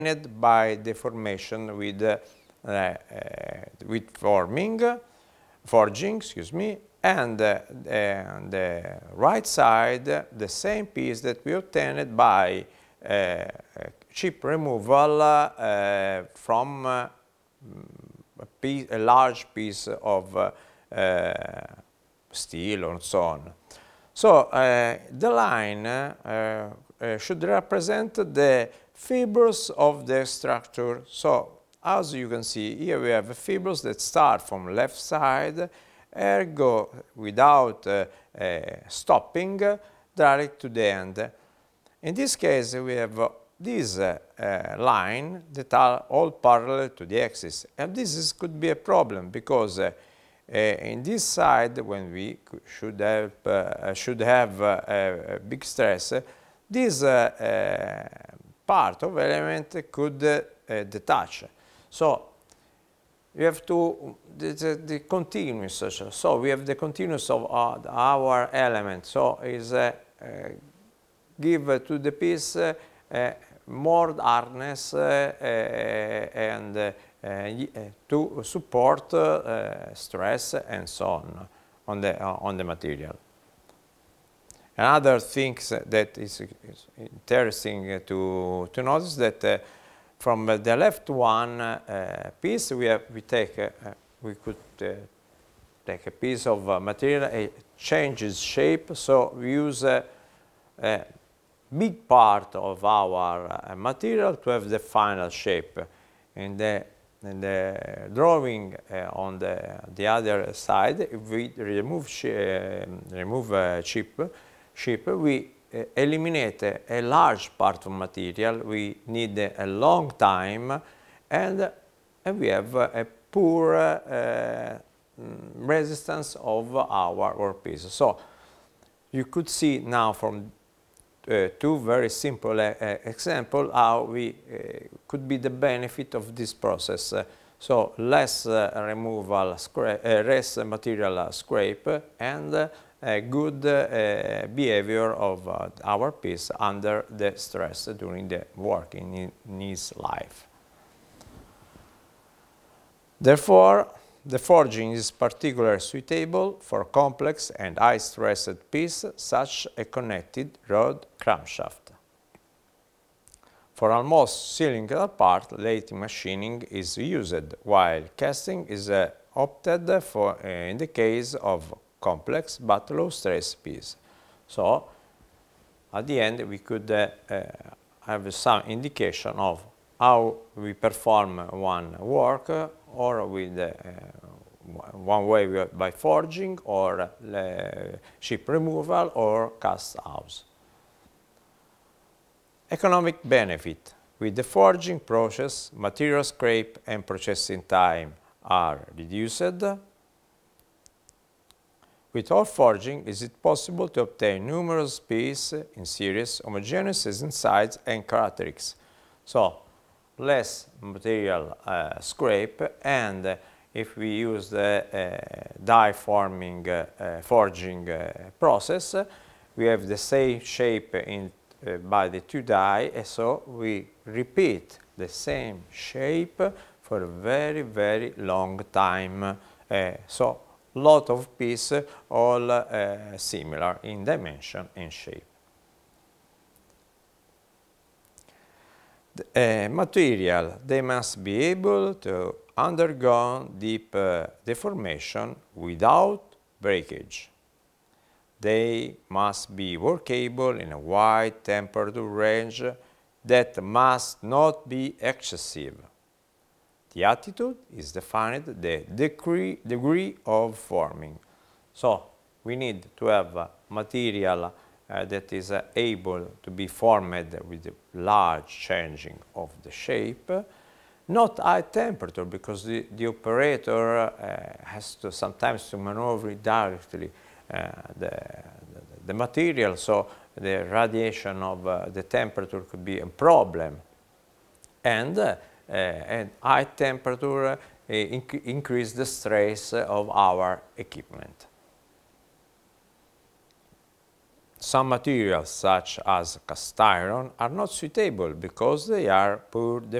by deformation with forging, excuse me, and on the right side, the same piece that we obtained by chip removal from a large piece of steel or so on. So the line should represent the fibers of the structure. So as you can see here, we have fibers that start from left side, ergo without stopping, direct to the end. In this case, we have this line that are all parallel to the axis, and this could be a problem because in this side, when we should have a big stress, this part of element could detach. So we have to the continuous. So we have the continuous of our element. So is give to the piece more hardness and to support stress and so on the material. Another thing that is interesting to notice that from the left one piece we could take a piece of material, it changes shape, so we use a big part of our material to have the final shape. In the drawing on the other side, if we remove chip, we eliminate a large part of material. We need a long time, and we have a poor resistance of our workpiece. So you could see now from two very simple examples how we could be the benefit of this process. So less removal, less material scrape, and good behavior of our piece under the stress during the work in its life. Therefore, the forging is particularly suitable for complex and high-stressed piece, such a connected rod crankshaft. For almost cylindrical part, lathe machining is used, while casting is opted for in the case of complex but low-stress piece. So, at the end, we could have some indication of how we perform one work, or with one way by forging, or chip removal, or cast house. Economic benefit. With the forging process, material scrape and processing time are reduced. With hot forging, is it possible to obtain numerous pieces in series, homogeneous in size and characteristics. So, less material scrape, and if we use the die forming forging process, we have the same shape by the two die, and so we repeat the same shape for a very, very long time. So lot of pieces all similar in dimension and shape. Material, they must be able to undergo deep deformation without breakage. They must be workable in a wide temperature range that must not be excessive. The attitude is defined the degree of forming. So we need to have material that is able to be formed with a large changing of the shape, not high temperature, because the operator has to sometimes to maneuver directly the material, so the radiation of the temperature could be a problem, and high temperature increase the stress of our equipment. some materials, such as cast iron, are not suitable because they are poor